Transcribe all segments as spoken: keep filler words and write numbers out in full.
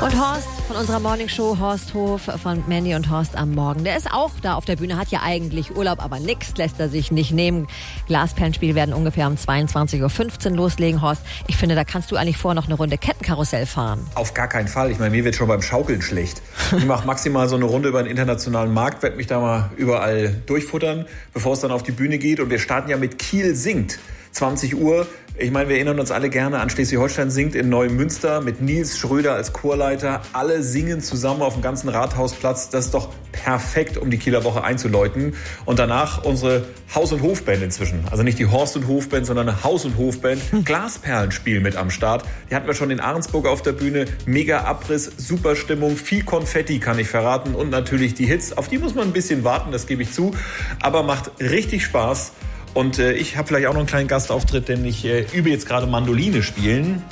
Und Horst von unserer Morningshow, Horst Hof von Mandy und Horst am Morgen. Der ist auch da auf der Bühne, hat ja eigentlich Urlaub, aber nix lässt er sich nicht nehmen. Glasperlenspiel werden ungefähr um zweiundzwanzig Uhr fünfzehn loslegen, Horst. Ich finde, da kannst du eigentlich vorher noch eine Runde Kettenkarussell fahren. Auf gar keinen Fall. Ich meine, mir wird schon beim Schaukeln schlecht. Ich mache maximal so eine Runde über den internationalen Markt, werde mich da mal überall durchfuttern, bevor es dann auf die Bühne geht. Und wir starten ja mit Kiel singt. zwanzig Uhr. Ich meine, wir erinnern uns alle gerne an Schleswig-Holstein singt in Neumünster mit Nils Schröder als Chorleiter. Alle singen zusammen auf dem ganzen Rathausplatz. Das ist doch perfekt, um die Kieler Woche einzuläuten. Und danach unsere Haus- und Hofband inzwischen. Also nicht die Horst- und Hofband, sondern eine Haus- und Hofband. Glasperlenspiel mit am Start. Die hatten wir schon in Ahrensburg auf der Bühne. Mega Abriss, super Stimmung, viel Konfetti kann ich verraten. Und natürlich die Hits. Auf die muss man ein bisschen warten, das gebe ich zu. Aber macht richtig Spaß. Und äh, ich habe vielleicht auch noch einen kleinen Gastauftritt, denn ich äh, übe jetzt gerade Mandoline spielen.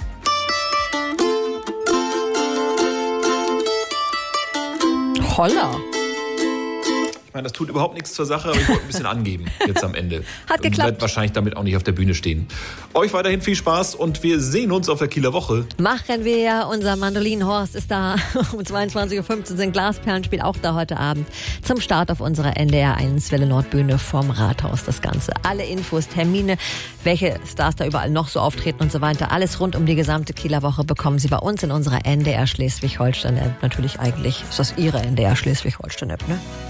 Holla. Ich meine, das tut überhaupt nichts zur Sache, aber ich wollte ein bisschen angeben jetzt am Ende. Hat geklappt. Und werde wahrscheinlich damit auch nicht auf der Bühne stehen. Euch weiterhin viel Spaß und wir sehen uns auf der Kieler Woche. Machen wir. Unser Mandolinenhorst ist da. Um zweiundzwanzig Uhr fünfzehn sind Glasperlenspiel auch da heute Abend. Zum Start auf unserer N D R eins Welle Nordbühne vom Rathaus das Ganze. Alle Infos, Termine, welche Stars da überall noch so auftreten und so weiter. Alles rund um die gesamte Kieler Woche bekommen Sie bei uns in unserer N D R Schleswig-Holstein-App. Natürlich eigentlich ist das Ihre N D R Schleswig-Holstein-App, ne?